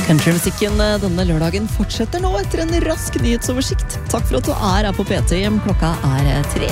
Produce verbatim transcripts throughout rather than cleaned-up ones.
Countrymusikken denne lørdagen fortsetter nå etter en rask nyhetsoversikt. Takk for at du er her på P tre. Klokka er tre.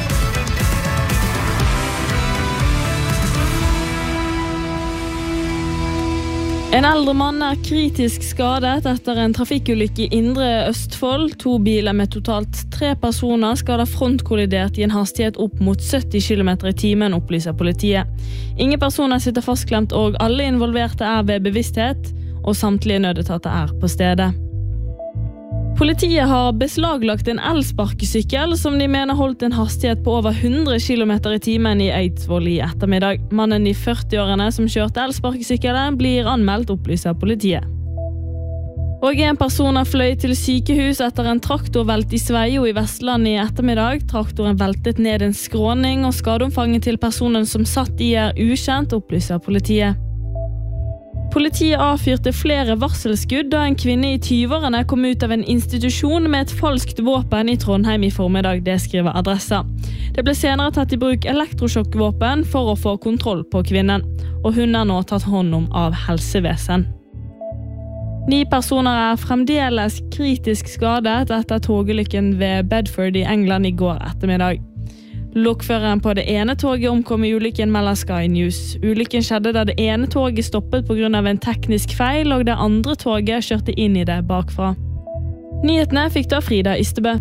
En eldre mann er kritisk skadet etter en trafikkulykke i Indre Østfold. To biler med totalt tre personer skal ha frontkollidert i en hastighet opp mot sytti kilometer i timen, opplyser politiet. Ingen personer sitter fastklemt og alle involverte er ved bevissthet, og samtlige nødetater er på stedet. Politiet har beslaglagt en elsparkesykkel som de mener holdt en hastighet på over hundre kilometer i timen i Eidsvoll i ettermiddag. Mannen i førti-årene som kjørte elsparkesykkelen blir anmeldt, opplyser politiet. Og en person har fløy til sykehus etter en traktorvelt i Sveio i Vestland i ettermiddag. Traktoren veltet ned en skråning, og skadeomfanget til personen som satt i er ukjent, opplyser politiet. Politiet avfyrte flere varselskudd da en kvinne i tyverne kom ut av en institusjon med et falskt våpen i Trondheim i formiddag, det skriver Adressa. Det ble senere tatt i bruk elektrosjokkvåpen for å få kontroll på kvinnen, og hun er nå tatt hånd om av helsevesen. Ni personer er fremdeles kritisk skadet etter togulykken ved Bedford i England i går ettermiddag. Lokføreren på det ene toget omkom i ulykken, melder Sky News. Ulykken skjedde da det ene toget stoppet på grunn av en teknisk feil, og det andre toget kjørte inn i det bakfra. Nyhetene fikk da Frida Ystebø.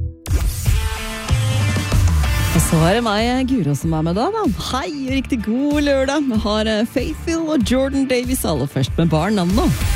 Og så er det meg, Guro, som er med da, da. Hei, riktig god lørdag. Vi har Faithful og Jordan Davis aller først med barn nå.